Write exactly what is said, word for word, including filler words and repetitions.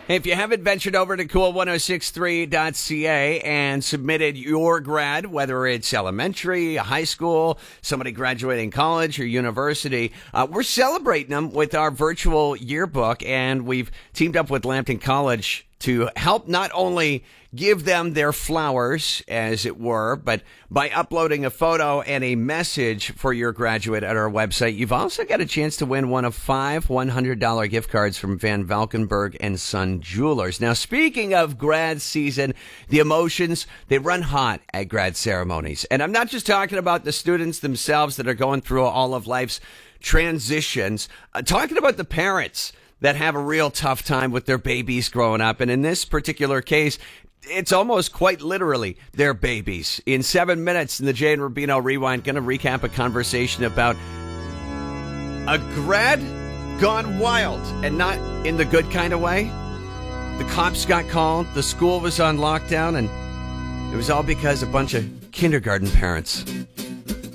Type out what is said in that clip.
Hey, if you haven't ventured over to cool ten sixty-three dot c a and submitted your grad, whether it's elementary, high school, somebody graduating college or university, uh, we're celebrating them with our virtual yearbook, and we've teamed up with Lambton College to help not only give them their flowers, as it were, but by uploading a photo and a message for your graduate at our website, you've also got a chance to win one of five one hundred dollars gift cards from Van Valkenburg and Son Jewelers. Now, speaking of grad season, the emotions, they run hot at grad ceremonies. And I'm not just talking about the students themselves that are going through all of life's transitions. I'm talking about the parents that have a real tough time with their babies growing up. And in this particular case, it's almost quite literally their babies. In seven minutes in the Jay and Rubino Rewind, going to recap a conversation about a grad gone wild, and not in the good kind of way. The cops got called, the school was on lockdown, and it was all because a bunch of kindergarten parents